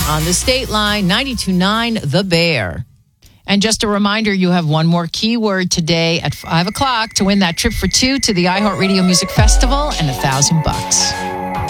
on the State Line, 92.9 The Bear. And just a reminder, you have one more keyword today at 5 o'clock to win that trip for two to the iHeartRadio Music Festival and $1,000.